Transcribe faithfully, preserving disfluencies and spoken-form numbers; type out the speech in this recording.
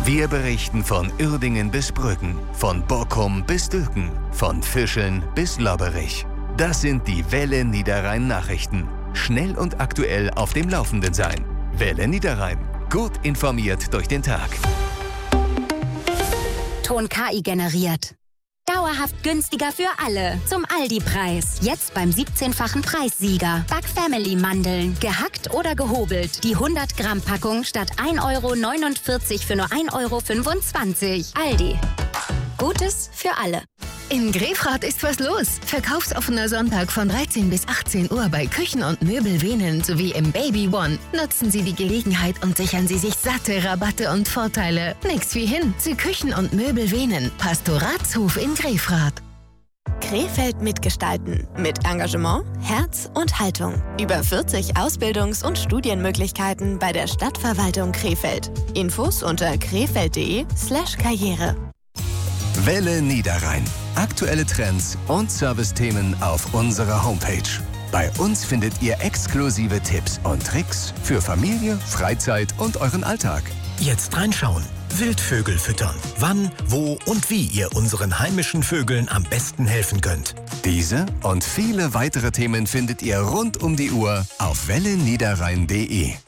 Wir berichten von Uerdingen bis Brüggen, von Borkum bis Dülken, von Fischeln bis Lobberich. Das sind die Welle Niederrhein Nachrichten. Schnell und aktuell auf dem Laufenden sein. Welle Niederrhein. Gut informiert durch den Tag. Ton K I generiert. Dauerhaft günstiger für alle. Zum Aldi-Preis. Jetzt beim siebzehnfachen Preissieger. Back Family Mandeln. Gehackt oder gehobelt. Die hundert Gramm Packung statt ein Euro neunundvierzig für nur ein Euro fünfundzwanzig. Aldi. Gutes für alle. In Grefrath ist was los. Verkaufsoffener Sonntag von dreizehn bis achtzehn Uhr bei Küchen und Möbel Venen sowie im Baby One. Nutzen Sie die Gelegenheit und sichern Sie sich satte Rabatte und Vorteile. Nix wie hin zu Küchen und Möbel Venen. Pastoratshof in Grefrath. Krefeld mitgestalten. Mit Engagement, Herz und Haltung. Über vierzig Ausbildungs- und Studienmöglichkeiten bei der Stadtverwaltung Krefeld. Infos unter krefeld.de slash Karriere. Welle Niederrhein. Aktuelle Trends und Servicethemen auf unserer Homepage. Bei uns findet ihr exklusive Tipps und Tricks für Familie, Freizeit und euren Alltag. Jetzt reinschauen. Wildvögel füttern. Wann, wo und wie ihr unseren heimischen Vögeln am besten helfen könnt. Diese und viele weitere Themen findet ihr rund um die Uhr auf welle niederrhein punkt de.